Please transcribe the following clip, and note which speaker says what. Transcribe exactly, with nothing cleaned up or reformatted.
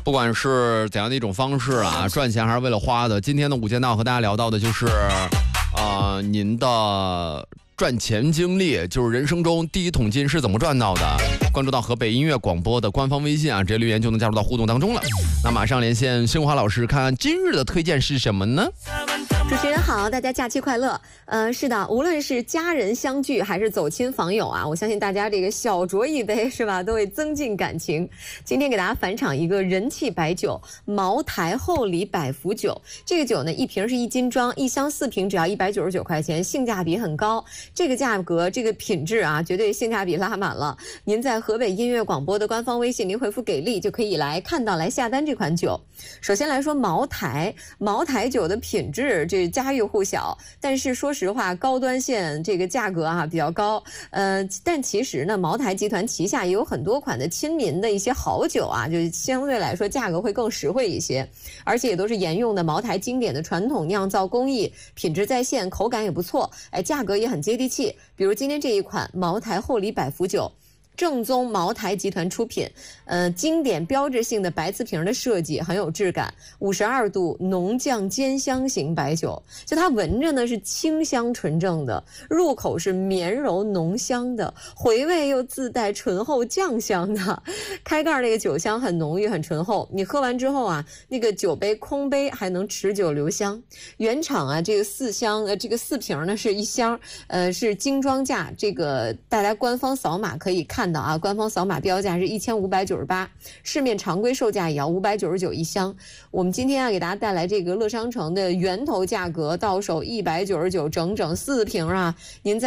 Speaker 1: 不管是怎样的一种方式啊，赚钱还是为了花的。今天的午间档和大家聊到的就是，呃，您的赚钱经历，就是人生中第一桶金是怎么赚到的。关注到河北音乐广播的官方微信啊，直接留言就能加入到互动当中了。那马上连线新华老师，看看今日的推荐是什么呢？
Speaker 2: 主持人好，大家假期快乐。呃，是的，无论是家人相聚还是走亲访友啊，我相信大家这个小酌一杯是吧，都会增进感情。今天给大家返场一个人气白酒茅台厚礼百福酒，这个酒呢一瓶是一斤装，一箱四瓶只要一百九十九块钱，性价比很高。这个价格，这个品质啊，绝对性价比拉满了。您在河北音乐广播的官方微信，您回复给力就可以来看到来下单这款酒。首先来说茅台，茅台酒的品质这家喻户晓，但是说实话，高端线这个价格啊比较高。呃，但其实呢，茅台集团旗下也有很多款的亲民的一些好酒啊，就相对来说价格会更实惠一些，而且也都是沿用的茅台经典的传统酿造工艺，品质在线，口感也不错，哎，价格也很接地气。比如今天这一款茅台厚礼百福酒。正宗茅台集团出品，呃，经典标志性的白瓷瓶的设计很有质感，五十二度浓酱煎香型白酒，就它闻着呢是清香纯正的，入口是绵柔浓香的，回味又自带醇厚酱香的，开盖那个酒香很浓郁很醇厚，你喝完之后啊，那个酒杯空杯还能持久留香。原厂啊，这个四箱呃这个四瓶呢是一箱，呃是精装价，这个大家官方扫码可以看。看到啊，官方扫码标价是一千五百九十八，市面常规售价也要五百九十九一箱。我们今天啊给大家带来这个乐商城的源头价格，到手一百九十九，整整四瓶啊，您在